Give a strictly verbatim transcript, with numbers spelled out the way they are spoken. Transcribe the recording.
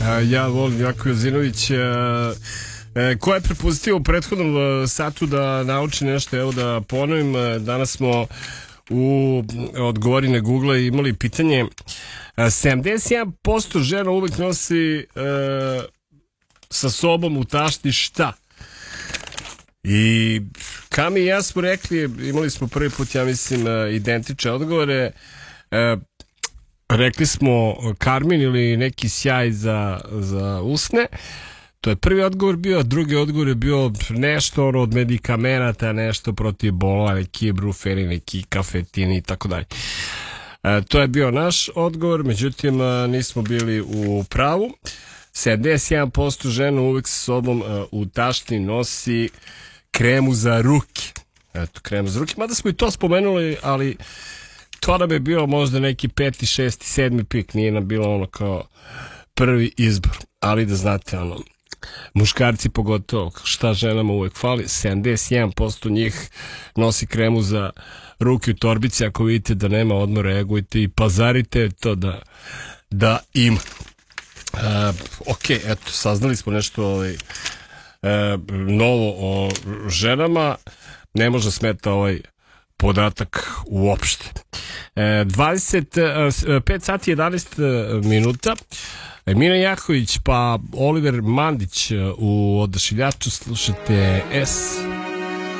Ja volim Jako Jozinović. Ko je prepustio u prethodnom satu da nauči nešto, evo da ponovim. Danas smo u odgovori na Google imali pitanje. sedamdeset jedan posto žena uvek nosi e, sa sobom u tašti šta? I Kami i ja smo rekli, imali smo prvi put, ja mislim, identične odgovore. E, rekli smo karmin ili neki sjaj za, za usne. To je prvi odgovor bio, a drugi odgovor je bio nešto ono od medikamenata, nešto protiv bolova, neki brufeni, neki kafetini i tako dalje. To je bio naš odgovor, međutim nismo bili u pravu. sedamdeset jedan posto žena uvek sa sobom u tašti nosi kremu za ruke. Eto, kremu za ruke, mada smo i to spomenuli, ali to nam je bio možda neki peti, šesti, sedmi pik, nije nam bilo ono kao prvi izbor. Ali da znate, ono, muškarci pogotovo, šta ženama uvek fali, sedamdeset jedan posto njih nosi kremu za ruke u torbici. Ako vidite da nema, odmah reagujte i pazarite to da, da ima. Uh, ok, eto, saznali smo nešto ovaj, uh, novo o ženama. Ne može smeta ovaj podatak uopšte. Uh, dvadeset pet sati jedanaest minuta. Mina Jaković pa Oliver Mandić u Odašiljaču, slušate S.